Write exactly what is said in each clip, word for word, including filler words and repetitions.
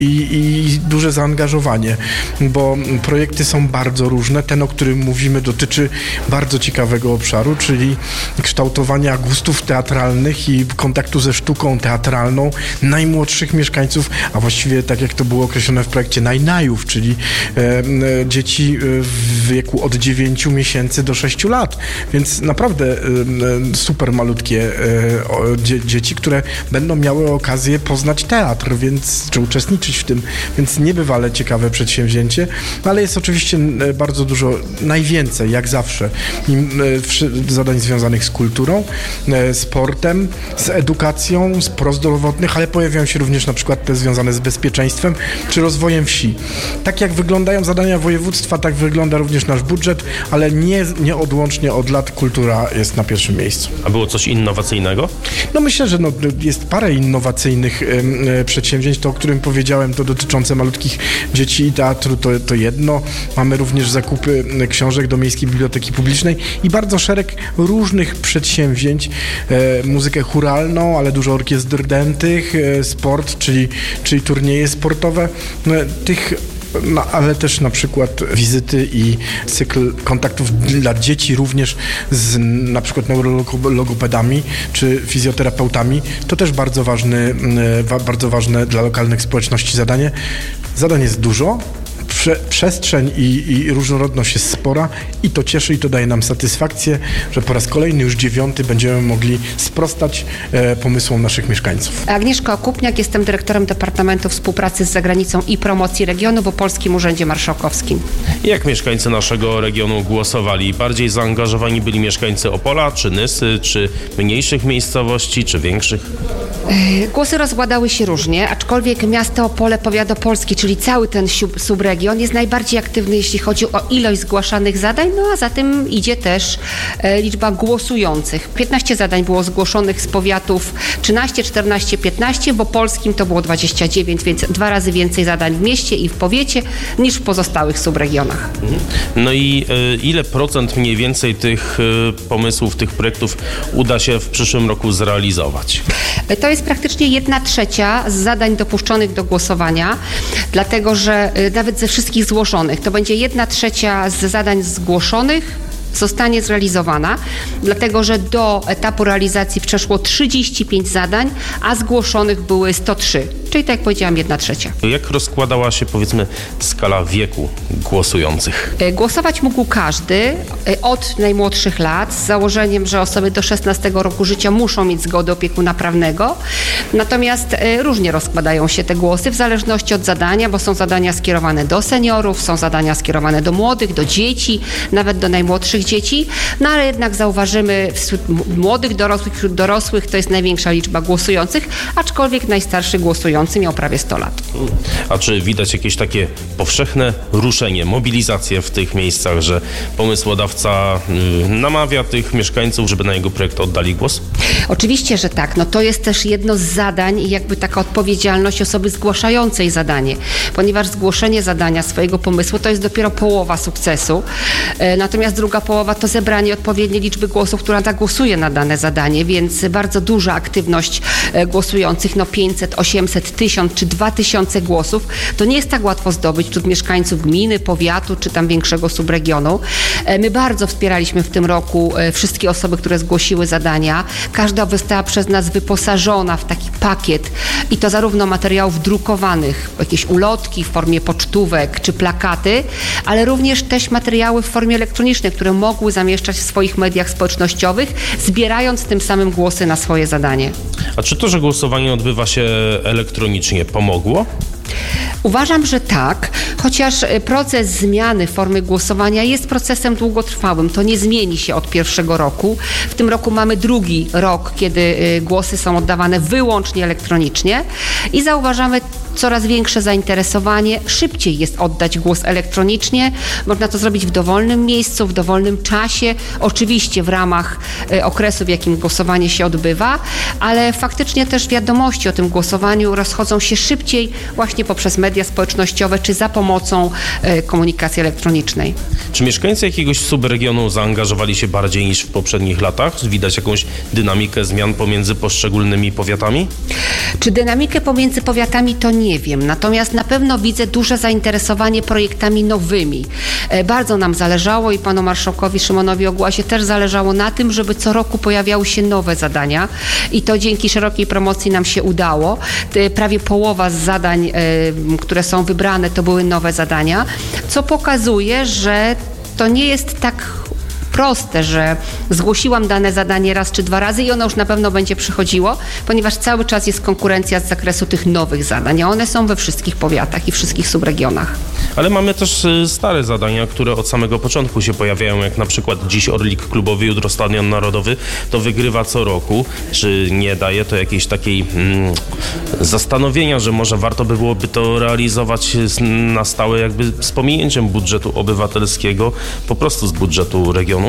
I, i duże zaangażowanie, bo projekty są bardzo różne. Ten, o którym mówimy, dotyczy bardzo ciekawego obszaru, czyli kształtowania gustów teatralnych i kontaktu ze sztuką teatralną najmłodszych mieszkańców, a właściwie tak jak to było określone w projekcie, najnajów, czyli e, e, dzieci w wieku od dziewięciu miesięcy do sześciu lat. Więc naprawdę e, super malutkie e, o, dzie, dzieci, które będą miały okazję poznać teatr, więc czy uczestniczyć w tym, więc niebywale ciekawe przedsięwzięcie, ale jest oczywiście bardzo dużo, najwięcej, jak zawsze, zadań związanych z kulturą, sportem, z edukacją, z prozdrowotnych, ale pojawiają się również na przykład te związane z bezpieczeństwem, czy rozwojem wsi. Tak jak wyglądają zadania województwa, tak wygląda również nasz budżet, ale nie, nieodłącznie od lat kultura jest na pierwszym miejscu. A było coś innowacyjnego? No myślę, że no, jest parę innowacyjnych y, przedsięwzięć, to o którym powiedziałem, to dotyczące malutkich dzieci i teatru, to, to jedno. Mamy również zakupy książek do Miejskiej Biblioteki Publicznej i bardzo szereg różnych przedsięwzięć. E, muzykę chóralną, ale dużo orkiestr dętych, e, sport, czyli, czyli turnieje sportowe. E, tych No, ale też na przykład wizyty i cykl kontaktów dla dzieci również z na przykład neurologopedami czy fizjoterapeutami. To też bardzo ważny, bardzo ważne dla lokalnych społeczności zadanie. Zadań jest dużo. Prze- przestrzeń i, i różnorodność jest spora i to cieszy i to daje nam satysfakcję, że po raz kolejny, już dziewiąty, będziemy mogli sprostać e, pomysłom naszych mieszkańców. Agnieszka Okupniak, jestem dyrektorem Departamentu Współpracy z Zagranicą i Promocji Regionu w Opolskim Urzędzie Marszałkowskim. Jak mieszkańcy naszego regionu głosowali? Bardziej zaangażowani byli mieszkańcy Opola, czy Nysy, czy mniejszych miejscowości, czy większych? Głosy rozkładały się różnie, aczkolwiek miasto Opole, powiat opolski, czyli cały ten subregion jest najbardziej aktywny, jeśli chodzi o ilość zgłaszanych zadań, no a za tym idzie też e, liczba głosujących. piętnaście zadań było zgłoszonych z powiatów trzynaście, czternaście, piętnaście, w opolskim to było dwadzieścia dziewięć, więc dwa razy więcej zadań w mieście i w powiecie niż w pozostałych subregionach. No i e, ile procent mniej więcej tych e, pomysłów, tych projektów uda się w przyszłym roku zrealizować? To jest praktycznie jedna trzecia z zadań dopuszczonych do głosowania, dlatego że nawet ze wszystkich zgłoszonych to będzie jedna trzecia z zadań zgłoszonych zostanie zrealizowana, dlatego że do etapu realizacji przeszło trzydzieści pięć zadań, a zgłoszonych były sto trzy, czyli tak jak powiedziałam, jedna trzecia. Jak rozkładała się, powiedzmy, skala wieku głosujących? Głosować mógł każdy od najmłodszych lat z założeniem, że osoby do szesnastego roku życia muszą mieć zgodę opiekuna prawnego, natomiast różnie rozkładają się te głosy w zależności od zadania, bo są zadania skierowane do seniorów, są zadania skierowane do młodych, do dzieci, nawet do najmłodszych dzieci, no ale jednak zauważymy wśród młodych dorosłych, wśród dorosłych to jest największa liczba głosujących, aczkolwiek najstarszy głosujący miał prawie sto lat. A czy widać jakieś takie powszechne ruszenie, mobilizację w tych miejscach, że pomysłodawca y, namawia tych mieszkańców, żeby na jego projekt oddali głos? Oczywiście, że tak. No to jest też jedno z zadań i jakby taka odpowiedzialność osoby zgłaszającej zadanie, ponieważ zgłoszenie zadania swojego pomysłu to jest dopiero połowa sukcesu, e, natomiast druga połowa to zebranie odpowiedniej liczby głosów, która zagłosuje na dane zadanie, więc bardzo duża aktywność e, głosujących, no pięćset, osiemset, tysiąc czy dwa tysiące głosów, to nie jest tak łatwo zdobyć wśród mieszkańców gminy, powiatu czy tam większego subregionu. E, my bardzo wspieraliśmy w tym roku e, wszystkie osoby, które zgłosiły zadania. Każda została przez nas wyposażona w taki pakiet i to zarówno materiałów drukowanych, jakieś ulotki w formie pocztówek czy plakaty, ale również też materiały w formie elektronicznej, które mogły zamieszczać w swoich mediach społecznościowych, zbierając tym samym głosy na swoje zadanie. A czy to, że głosowanie odbywa się elektronicznie, pomogło? Uważam, że tak, chociaż proces zmiany formy głosowania jest procesem długotrwałym. To nie zmieni się od pierwszego roku. W tym roku mamy drugi rok, kiedy głosy są oddawane wyłącznie elektronicznie i zauważamy coraz większe zainteresowanie. Szybciej jest oddać głos elektronicznie. Można to zrobić w dowolnym miejscu, w dowolnym czasie. Oczywiście w ramach okresu, w jakim głosowanie się odbywa, ale faktycznie też wiadomości o tym głosowaniu rozchodzą się szybciej właśnie poprzez media społecznościowe czy za pomocą komunikacji elektronicznej. Czy mieszkańcy jakiegoś subregionu zaangażowali się bardziej niż w poprzednich latach? Widać jakąś dynamikę zmian pomiędzy poszczególnymi powiatami? Czy dynamikę pomiędzy powiatami to nie. nie wiem. Natomiast na pewno widzę duże zainteresowanie projektami nowymi. Bardzo nam zależało i panu marszałkowi Szymonowi Ogłasie też zależało na tym, żeby co roku pojawiały się nowe zadania i to dzięki szerokiej promocji nam się udało. Prawie połowa z zadań, które są wybrane, to były nowe zadania, co pokazuje, że to nie jest tak proste, że zgłosiłam dane zadanie raz czy dwa razy i ono już na pewno będzie przychodziło, ponieważ cały czas jest konkurencja z zakresu tych nowych zadań, a one są we wszystkich powiatach i wszystkich subregionach. Ale mamy też stare zadania, które od samego początku się pojawiają, jak na przykład dziś Orlik Klubowy, jutro Stadion Narodowy, to wygrywa co roku. Czy nie daje to jakiejś takiej mm, zastanowienia, że może warto by byłoby to realizować na stałe, jakby z pominięciem budżetu obywatelskiego, po prostu z budżetu regionu?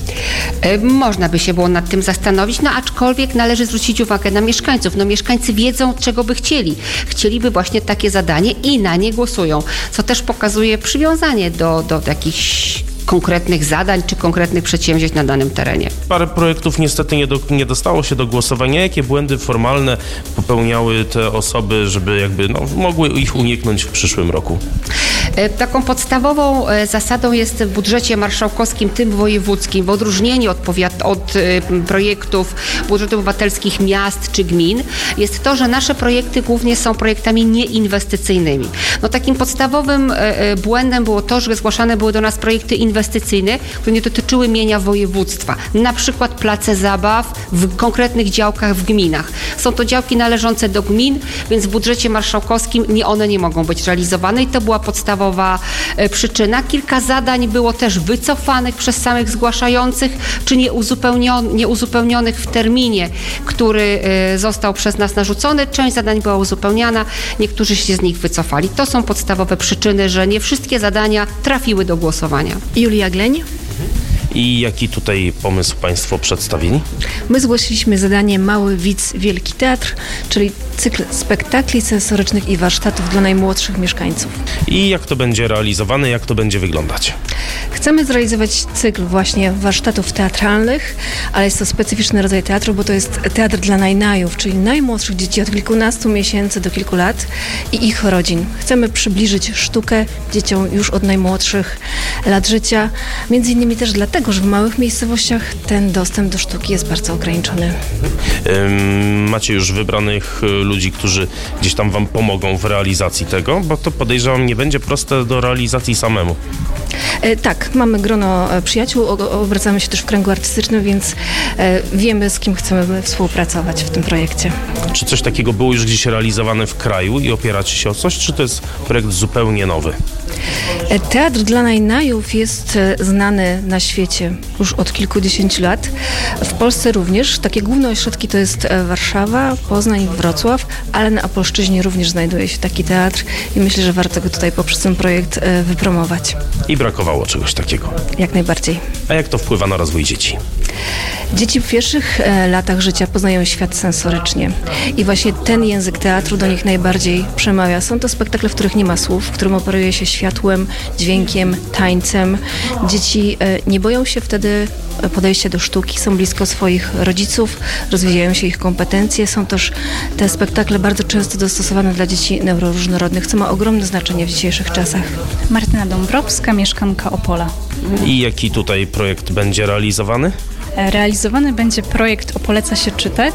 Można by się było nad tym zastanowić, no aczkolwiek należy zwrócić uwagę na mieszkańców. No mieszkańcy wiedzą, czego by chcieli. Chcieliby właśnie takie zadanie i na nie głosują, co też pokazuje przywiązanie do, do jakichś konkretnych zadań czy konkretnych przedsięwzięć na danym terenie. Parę projektów niestety nie, do, nie dostało się do głosowania. Jakie błędy formalne popełniały te osoby, żeby jakby no, mogły ich uniknąć w przyszłym roku? Taką podstawową zasadą jest w budżecie marszałkowskim, tym wojewódzkim, w odróżnieniu od, powiat, od projektów budżetów obywatelskich miast czy gmin, jest to, że nasze projekty głównie są projektami nieinwestycyjnymi. No, takim podstawowym błędem było to, że zgłaszane były do nas projekty inwestycyjne, które nie dotyczyły mienia województwa, na przykład place zabaw w konkretnych działkach w gminach. Są to działki należące do gmin, więc w budżecie marszałkowskim nie, one nie mogą być realizowane i to była podstawowa przyczyna. Kilka zadań było też wycofanych przez samych zgłaszających, czy nieuzupełnionych, nieuzupełnionych w terminie, który został przez nas narzucony. Część zadań była uzupełniana, niektórzy się z nich wycofali. To są podstawowe przyczyny, że nie wszystkie zadania trafiły do głosowania. Julia Gleń. I jaki tutaj pomysł Państwo przedstawili? My zgłosiliśmy zadanie Mały Widz, Wielki Teatr, czyli cykl spektakli sensorycznych i warsztatów dla najmłodszych mieszkańców. I jak to będzie realizowane, jak to będzie wyglądać? Chcemy zrealizować cykl właśnie warsztatów teatralnych, ale jest to specyficzny rodzaj teatru, bo to jest teatr dla najnajów, czyli najmłodszych dzieci od kilkunastu miesięcy do kilku lat i ich rodzin. Chcemy przybliżyć sztukę dzieciom już od najmłodszych lat życia, między innymi też dlatego, że w małych miejscowościach ten dostęp do sztuki jest bardzo ograniczony. Macie już wybranych ludzi, którzy gdzieś tam wam pomogą w realizacji tego, bo to podejrzewam nie będzie proste do realizacji samemu. E, tak, mamy grono przyjaciół, o, obracamy się też w kręgu artystycznym, więc e, wiemy, z kim chcemy współpracować w tym projekcie. Czy coś takiego było już gdzieś realizowane w kraju i opieracie się o coś, czy to jest projekt zupełnie nowy? E, Teatr dla najnajów jest e, znany na świecie już od kilkudziesięciu lat. W Polsce również. Takie główne ośrodki to jest e, Warszawa, Poznań i Wrocław, ale na Opolszczyźnie również znajduje się taki teatr i myślę, że warto go tutaj poprzez ten projekt e, wypromować. I brakowało czegoś takiego. Jak najbardziej. A jak to wpływa na rozwój dzieci? Dzieci w pierwszych e, latach życia poznają świat sensorycznie i właśnie ten język teatru do nich najbardziej przemawia. Są to spektakle, w których nie ma słów, w którym operuje się światłem, dźwiękiem, tańcem. Dzieci e, nie boją się wtedy podejścia do sztuki, są blisko swoich rodziców, rozwijają się ich kompetencje. Są też te spektakle bardzo często dostosowane dla dzieci neuroróżnorodnych, co ma ogromne znaczenie w dzisiejszych czasach. Martyna Dąbrowska, mieszkanka Opola. I jaki tutaj projekt będzie realizowany? Realizowany będzie projekt Opoleca się czytać.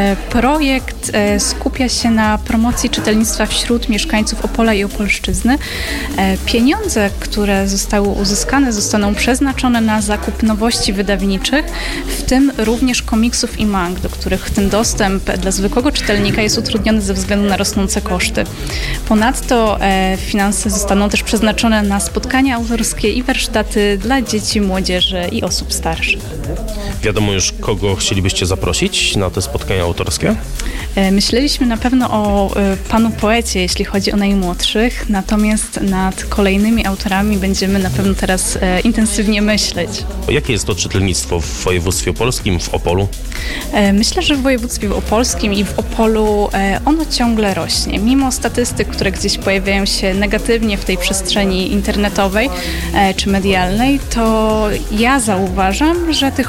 Projekt skupia się na promocji czytelnictwa wśród mieszkańców Opola i Opolszczyzny. Pieniądze, które zostały uzyskane, zostaną przeznaczone na zakup nowości wydawniczych, w tym również komiksów i mang, do których ten dostęp dla zwykłego czytelnika jest utrudniony ze względu na rosnące koszty. Ponadto finanse zostaną też przeznaczone na spotkania autorskie i warsztaty dla dzieci, młodzieży i osób starszych. Wiadomo już, kogo chcielibyście zaprosić na te spotkania autorskie? Myśleliśmy na pewno o panu poecie, jeśli chodzi o najmłodszych, natomiast nad kolejnymi autorami będziemy na pewno teraz intensywnie myśleć. Jakie jest to czytelnictwo w województwie opolskim, w Opolu? Myślę, że w województwie opolskim i w Opolu ono ciągle rośnie. Mimo statystyk, które gdzieś pojawiają się negatywnie w tej przestrzeni internetowej czy medialnej, to ja zauważam, że tych osób,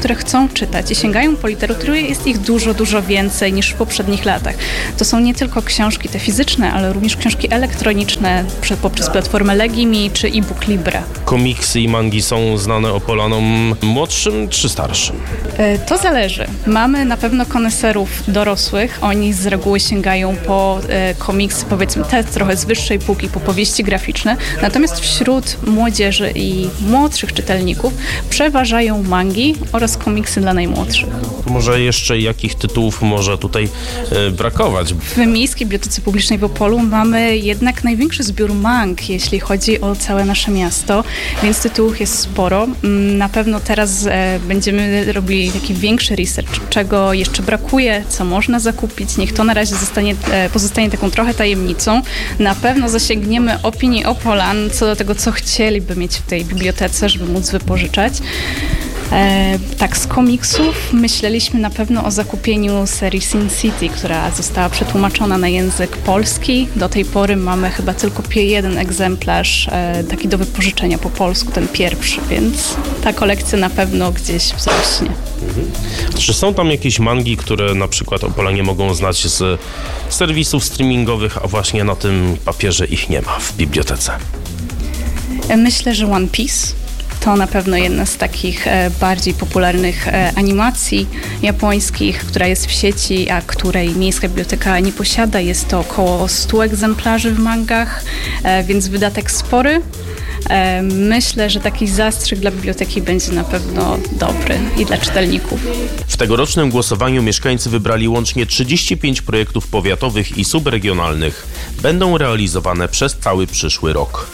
które chcą czytać i sięgają po literaturę, jest ich dużo, dużo więcej niż w poprzednich latach. To są nie tylko książki te fizyczne, ale również książki elektroniczne poprzez platformę Legimi czy e-book Libra. Komiksy i mangi są znane Opolanom młodszym czy starszym? To zależy. Mamy na pewno koneserów dorosłych. Oni z reguły sięgają po e, komiksy, powiedzmy te trochę z wyższej półki, po powieści graficzne. Natomiast wśród młodzieży i młodszych czytelników przeważają mangi oraz komiksy dla najmłodszych. Może jeszcze jakich tytułów może tutaj e, brakować? W Miejskiej Bibliotece Publicznej w Opolu mamy jednak największy zbiór mang, jeśli chodzi o całe nasze miasto, więc tytułów jest sporo. Na pewno teraz e, będziemy robili taki większy research, czego jeszcze brakuje, co można zakupić. Niech to na razie zostanie, e, pozostanie taką trochę tajemnicą. Na pewno zasięgniemy opinii Opolan co do tego, co chcieliby mieć w tej bibliotece, żeby móc wypożyczać. E, tak, z komiksów myśleliśmy na pewno o zakupieniu serii Sin City, która została przetłumaczona na język polski. Do tej pory mamy chyba tylko jeden egzemplarz e, taki do wypożyczenia po polsku, ten pierwszy, więc ta kolekcja na pewno gdzieś wzrośnie. Mhm. Czy są tam jakieś mangi, które na przykład Opolanie mogą znać z serwisów streamingowych, a właśnie na tym papierze ich nie ma w bibliotece? E, myślę, że One Piece to na pewno jedna z takich e, bardziej popularnych e, animacji japońskich, która jest w sieci, a której Miejska Biblioteka nie posiada. Jest to około stu egzemplarzy w mangach, e, więc wydatek spory. E, myślę, że taki zastrzyk dla biblioteki będzie na pewno dobry i dla czytelników. W tegorocznym głosowaniu mieszkańcy wybrali łącznie trzydzieści pięć projektów powiatowych i subregionalnych. Będą realizowane przez cały przyszły rok.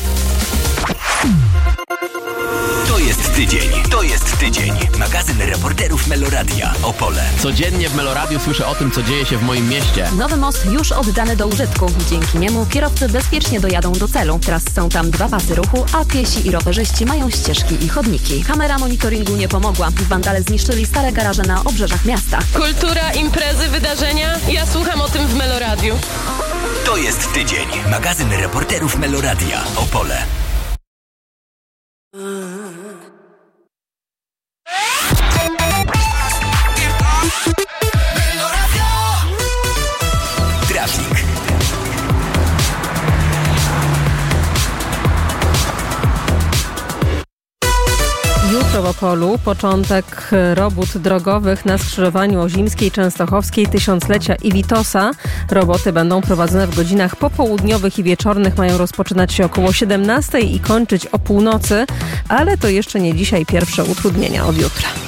To jest tydzień, to jest tydzień. Magazyn reporterów Meloradia Opole. Codziennie w Meloradiu słyszę o tym, co dzieje się w moim mieście. Nowy most już oddany do użytku. Dzięki niemu kierowcy bezpiecznie dojadą do celu. Teraz są tam dwa pasy ruchu, a piesi i rowerzyści mają ścieżki i chodniki. Kamera monitoringu nie pomogła. Wandale zniszczyli stare garaże na obrzeżach miasta. Kultura, imprezy, wydarzenia. Ja słucham o tym w Meloradiu. To jest tydzień. Magazyn reporterów Meloradia Opole. Trafik. Jutro w Opolu początek robót drogowych na skrzyżowaniu Ozimskiej, Częstochowskiej, Tysiąclecia i Witosa. Roboty będą prowadzone w godzinach popołudniowych i wieczornych. Mają rozpoczynać się około siedemnastej i kończyć o północy, ale to jeszcze nie dzisiaj pierwsze utrudnienia od jutra.